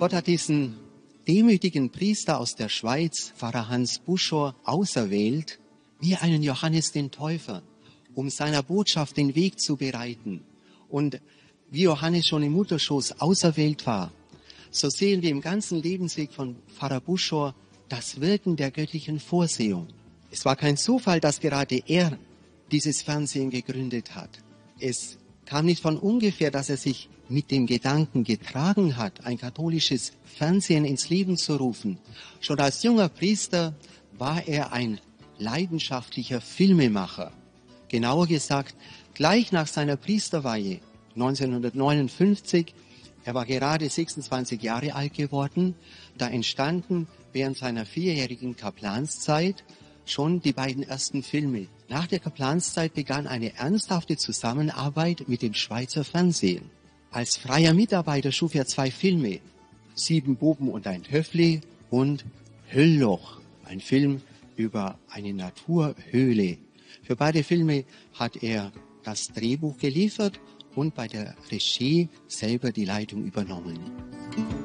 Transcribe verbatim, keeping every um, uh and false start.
Gott hat diesen demütigen Priester aus der Schweiz, Pfarrer Hans Buschor, auserwählt, wie einen Johannes den Täufer, um seiner Botschaft den Weg zu bereiten. Und wie Johannes schon im Mutterschoß auserwählt war, so sehen wir im ganzen Lebensweg von Pfarrer Buschor das Wirken der göttlichen Vorsehung. Es war kein Zufall, dass gerade er dieses Fernsehen gegründet hat. Es kam nicht von ungefähr, dass er sich mit dem Gedanken getragen hat, ein katholisches Fernsehen ins Leben zu rufen. Schon als junger Priester war er ein leidenschaftlicher Filmemacher. Genauer gesagt, gleich nach seiner Priesterweihe neunzehnhundertneunundfünfzig, er war gerade sechsundzwanzig Jahre alt geworden, da entstanden während seiner vierjährigen Kaplanszeit schon die beiden ersten Filme. Nach der Kaplanszeit begann eine ernsthafte Zusammenarbeit mit dem Schweizer Fernsehen. Als freier Mitarbeiter schuf er zwei Filme, Sieben Buben und ein Töffli und Höllloch, ein Film über eine Naturhöhle. Für beide Filme hat er das Drehbuch geliefert und bei der Regie selber die Leitung übernommen.